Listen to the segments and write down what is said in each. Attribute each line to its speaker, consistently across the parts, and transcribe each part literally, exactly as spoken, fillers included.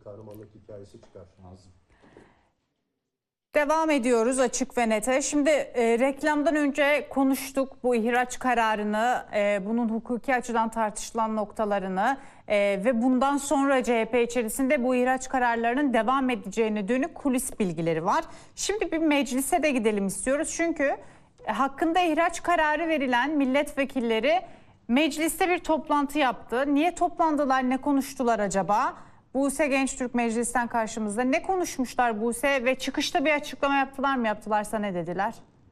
Speaker 1: kahramanlık hikayesi çıkar. Nazım.
Speaker 2: Devam ediyoruz Açık ve Net'e. Şimdi e, reklamdan önce konuştuk bu ihraç kararını, e, bunun hukuki açıdan tartışılan noktalarını e, ve bundan sonra C H P içerisinde bu ihraç kararlarının devam edeceğine dönük kulis bilgileri var. Şimdi bir meclise de gidelim istiyoruz çünkü e, hakkında ihraç kararı verilen milletvekilleri mecliste bir toplantı yaptı. Niye toplandılar, ne konuştular acaba? Buse Gençtürk meclisten karşımızda. Ne konuşmuşlar Buse ve çıkışta bir açıklama yaptılar mı? Yaptılarsa ne dediler?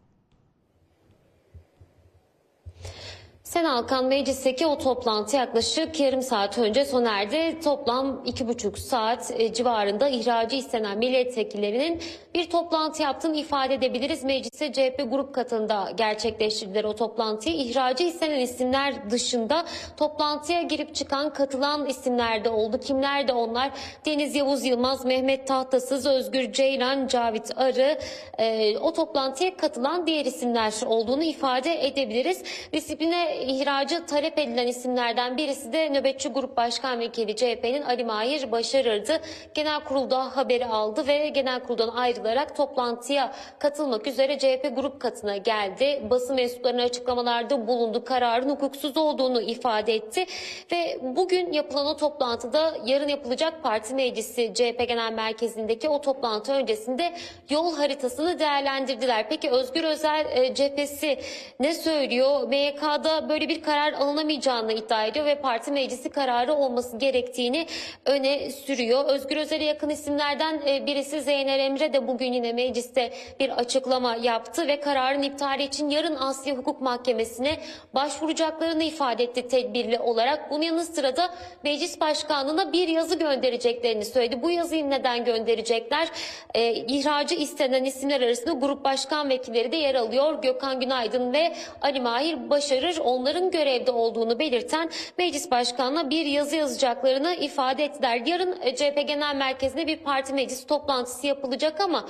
Speaker 3: Sen Alkan, meclisteki o toplantı yaklaşık yarım saat önce sona erdi. Toplam iki buçuk saat civarında ihracı istenen milletvekillerinin bir toplantı yaptığını ifade edebiliriz. Meclise C H P grup katında gerçekleştirdiler o toplantıyı. İhracı istenen isimler dışında toplantıya girip çıkan, katılan isimler de oldu. Kimler de onlar? Deniz Yavuz Yılmaz, Mehmet Tahtasız, Özgür Ceylan, Cavit Arı, e, o toplantıya katılan diğer isimler olduğunu ifade edebiliriz. Disipline ihracı talep edilen isimlerden birisi de nöbetçi grup başkan vekili C H P'nin Ali Mahir Başarır'dı. Genel kurulda haberi aldı ve genel kuruldan ayrılarak toplantıya katılmak üzere C H P grup katına geldi. Basın mensuplarına açıklamalarda bulundu. Kararın hukuksuz olduğunu ifade etti ve bugün yapılan o toplantıda yarın yapılacak parti meclisi C H P Genel Merkezi'ndeki o toplantı öncesinde yol haritasını değerlendirdiler. Peki Özgür Özel e, cephesi ne söylüyor? M Y K'da böyle bir karar alınamayacağını iddia ediyor ve parti meclisi kararı olması gerektiğini öne sürüyor. Özgür Özel'e yakın isimlerden birisi Zeynel Emre de bugün yine mecliste bir açıklama yaptı ve kararın iptali için yarın Asya Hukuk Mahkemesi'ne başvuracaklarını ifade etti tedbirli olarak. Bunun yanı sıra da meclis başkanlığına bir yazı göndereceklerini söyledi. Bu yazıyı neden gönderecekler? E, ihracı istenen isimler arasında grup başkan vekilleri de yer alıyor. Gökhan Günaydın ve Ali Mahir Başarır, onların görevde olduğunu belirten meclis başkanına bir yazı yazacaklarını ifade ettiler. Yarın C H P Genel Merkezi'nde bir parti meclis toplantısı yapılacak ama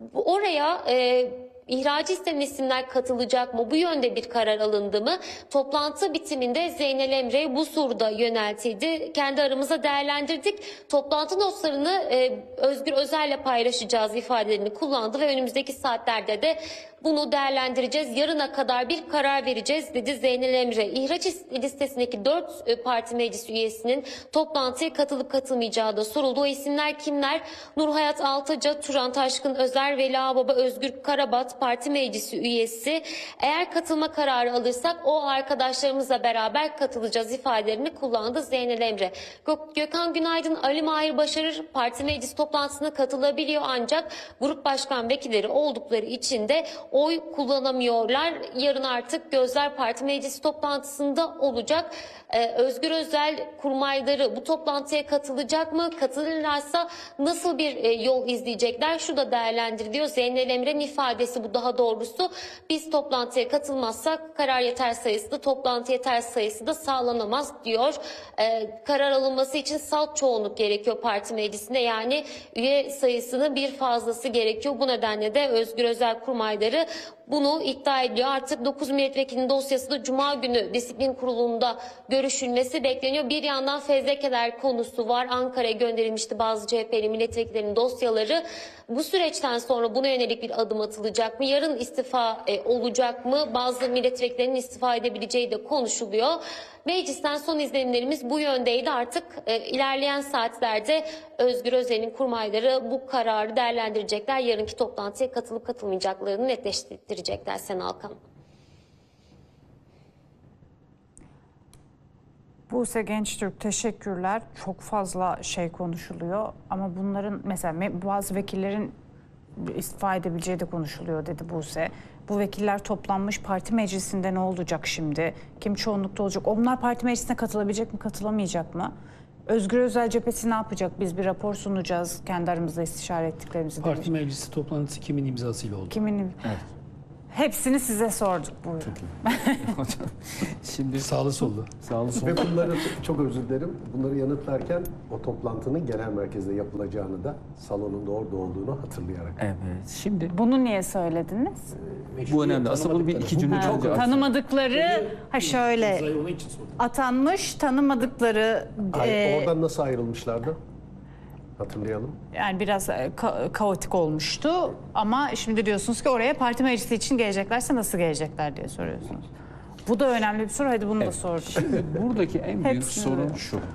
Speaker 3: oraya e, İhracı istenen isimler katılacak mı? Bu yönde bir karar alındı mı? Toplantı bitiminde Zeynel Emre bu soruda yöneltildi. Kendi aramızda değerlendirdik. Toplantı notlarını e, Özgür Özel'le paylaşacağız ifadelerini kullandı ve önümüzdeki saatlerde de bunu değerlendireceğiz. Yarına kadar bir karar vereceğiz dedi Zeynel Emre. İhraç listesindeki dört parti meclis üyesinin toplantıya katılıp katılmayacağı da soruldu. O isimler kimler? Nurhayat Altıca, Turan Taşkın Özer, Veli Ağbaba, Özgür Karabat parti meclisi üyesi. Eğer katılma kararı alırsak o arkadaşlarımızla beraber katılacağız ifadelerini kullandı Zeynel Emre. Gök Gökhan Günaydın, Ali Mahir Başarır parti meclis toplantısına katılabiliyor ancak grup başkan vekilleri oldukları için de oy kullanamıyorlar. Yarın artık gözler parti meclis toplantısında olacak. Ee, Özgür Özel kurmayları bu toplantıya katılacak mı? Katılırlarsa nasıl bir e, yol izleyecekler? Şu da değerlendiriliyor. Zeynel Emre'nin ifadesi bu daha doğrusu. Biz toplantıya katılmazsak karar yeter sayısı da toplantı yeter sayısı da sağlanamaz diyor. Ee, karar alınması için salt çoğunluk gerekiyor parti meclisinde. Yani üye sayısının bir fazlası gerekiyor. Bu nedenle de Özgür Özel kurmayları bunu iddia ediyor. Artık dokuz milletvekilinin dosyası da Cuma günü disiplin kurulunda görüşülmesi bekleniyor. Bir yandan fezlekeler konusu var. Ankara'ya gönderilmişti bazı C H P'li milletvekillerinin dosyaları. Bu süreçten sonra buna yönelik bir adım atılacak mı? Yarın istifa e, olacak mı? Bazı milletvekillerinin istifa edebileceği de konuşuluyor. Meclisten son izlenimlerimiz bu yöndeydi. Artık e, ilerleyen saatlerde Özgür Özel'in kurmayları bu kararı değerlendirecekler. Yarınki toplantıya katılıp katılmayacaklarını netleştirecekler Sen Alkan.
Speaker 2: Buse Gençtürk teşekkürler. Çok fazla şey konuşuluyor ama bunların mesela bazı vekillerin istifa edebileceği de konuşuluyor dedi Buse. Bu vekiller toplanmış, parti meclisinde ne olacak şimdi? Kim çoğunlukta olacak? Onlar parti meclisine katılabilecek mi, katılamayacak mı? Özgür Özel cephesi ne yapacak? Biz bir rapor sunacağız kendi aramızda istişare ettiklerimizi.
Speaker 4: Parti
Speaker 2: demiş.
Speaker 4: meclisi toplantısı kimin imzasıyla oldu?
Speaker 2: Kimin?
Speaker 4: Evet.
Speaker 2: Hepsini size sorduk. Buyurun.
Speaker 4: Şimdi sağlı sollu.
Speaker 1: Sağlı sollu. Ve bunları çok özür dilerim. Bunları yanıtlarken o toplantının genel merkezde yapılacağını da salonunda orada olduğunu hatırlayarak.
Speaker 5: Evet. Şimdi
Speaker 2: bunu niye söylediniz?
Speaker 1: Ee,
Speaker 5: bu önemli. Aslında bunu bir iki cümle
Speaker 2: ha,
Speaker 5: önce
Speaker 2: tanımadıkları ha şöyle atanmış tanımadıkları
Speaker 1: Hayır,
Speaker 2: e,
Speaker 1: oradan nasıl ayrılmışlardı? Hatırlayalım.
Speaker 2: Yani biraz e, ka- kaotik olmuştu ama şimdi diyorsunuz ki oraya parti meclisi için geleceklerse nasıl gelecekler diye soruyorsunuz. Bu da önemli bir soru. Hadi bunu da sorduk.
Speaker 5: Buradaki en büyük
Speaker 2: Hepsini
Speaker 5: sorun
Speaker 2: de.
Speaker 5: şu.